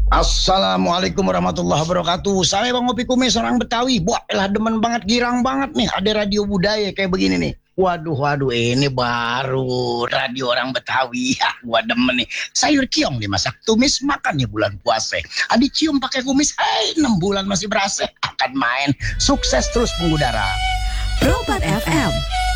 Assalamualaikum warahmatullahi wabarakatuh. Saya Bang Ngopi Kumis, orang Betawi. Wah, elah demen banget, girang banget nih. Ada radio budaya kayak begini nih. Waduh, ini baru radio orang Betawi. Ya, gua demen nih. Sayur kiong dimasak tumis, makan ya bulan puasa. Adi cium pakai kumis, 6 bulan masih berasa. Akan main, sukses terus mengudara. Pro 4 FM